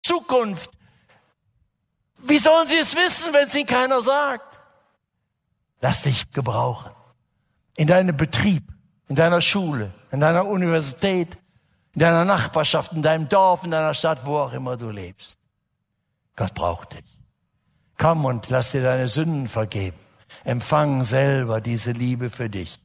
Zukunft. Wie sollen sie es wissen, wenn es ihnen keiner sagt? Lass dich gebrauchen. In deinem Betrieb, in deiner Schule, in deiner Universität, in deiner Nachbarschaft, in deinem Dorf, in deiner Stadt, wo auch immer du lebst. Gott braucht dich. Komm und lass dir deine Sünden vergeben. Empfang selber diese Liebe für dich.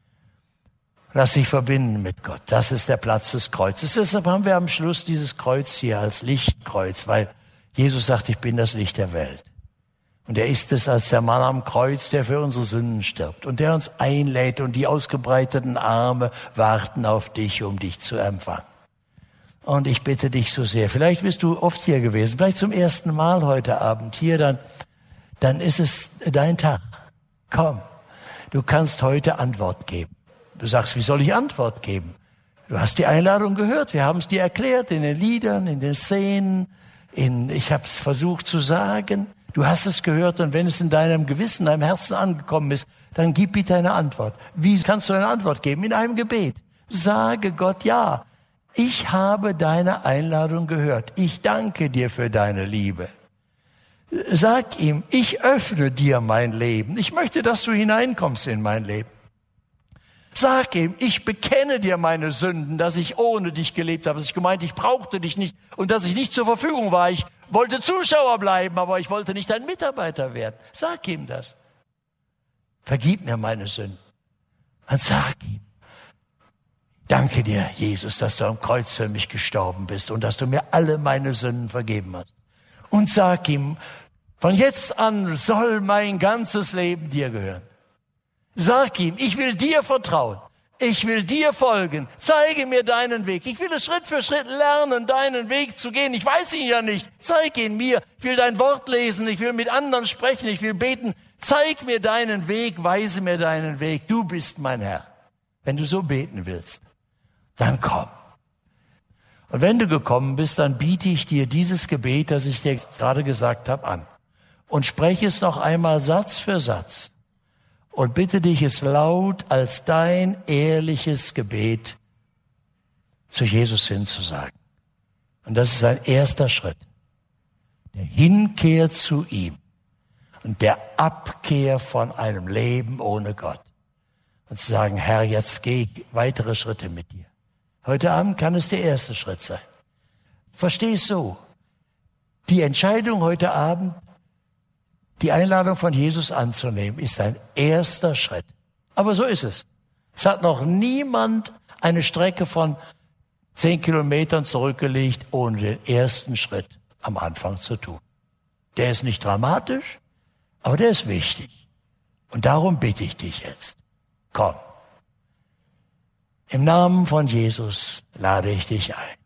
Lass dich verbinden mit Gott. Das ist der Platz des Kreuzes. Deshalb haben wir am Schluss dieses Kreuz hier als Lichtkreuz, weil Jesus sagt, ich bin das Licht der Welt. Und er ist es als der Mann am Kreuz, der für unsere Sünden stirbt und der uns einlädt und die ausgebreiteten Arme warten auf dich, um dich zu empfangen. Und ich bitte dich so sehr, vielleicht bist du oft hier gewesen, vielleicht zum ersten Mal heute Abend hier, dann ist es dein Tag. Komm, du kannst heute Antwort geben. Du sagst, wie soll ich Antwort geben? Du hast die Einladung gehört, wir haben es dir erklärt in den Liedern, in den Szenen, ich habe es versucht zu sagen. Du hast es gehört und wenn es in deinem Gewissen, deinem Herzen angekommen ist, dann gib bitte eine Antwort. Wie kannst du eine Antwort geben? In einem Gebet. Sage Gott, ja, ich habe deine Einladung gehört. Ich danke dir für deine Liebe. Sag ihm, ich öffne dir mein Leben. Ich möchte, dass du hineinkommst in mein Leben. Sag ihm, ich bekenne dir meine Sünden, dass ich ohne dich gelebt habe, dass ich gemeint, ich brauchte dich nicht und dass ich nicht zur Verfügung war. Ich wollte Zuschauer bleiben, aber ich wollte nicht dein Mitarbeiter werden. Sag ihm das. Vergib mir meine Sünden. Und sag ihm, danke dir, Jesus, dass du am Kreuz für mich gestorben bist und dass du mir alle meine Sünden vergeben hast. Und sag ihm, von jetzt an soll mein ganzes Leben dir gehören. Sag ihm, ich will dir vertrauen. Ich will dir folgen. Zeige mir deinen Weg. Ich will es Schritt für Schritt lernen, deinen Weg zu gehen. Ich weiß ihn ja nicht. Zeig ihn mir. Ich will dein Wort lesen. Ich will mit anderen sprechen. Ich will beten. Zeig mir deinen Weg. Weise mir deinen Weg. Du bist mein Herr. Wenn du so beten willst, dann komm. Und wenn du gekommen bist, dann biete ich dir dieses Gebet, das ich dir gerade gesagt habe, an. Und spreche es noch einmal Satz für Satz. Und bitte dich, es laut als dein ehrliches Gebet zu Jesus hinzusagen. Und das ist ein erster Schritt. Der Hinkehr zu ihm und der Abkehr von einem Leben ohne Gott. Und zu sagen, Herr, jetzt gehe ich weitere Schritte mit dir. Heute Abend kann es der erste Schritt sein. Versteh es so. Die Entscheidung heute Abend, die Einladung von Jesus anzunehmen, ist ein erster Schritt. Aber so ist es. Es hat noch niemand eine Strecke von 10 Kilometern zurückgelegt, ohne den ersten Schritt am Anfang zu tun. Der ist nicht dramatisch, aber der ist wichtig. Und darum bitte ich dich jetzt. Komm. Im Namen von Jesus lade ich dich ein.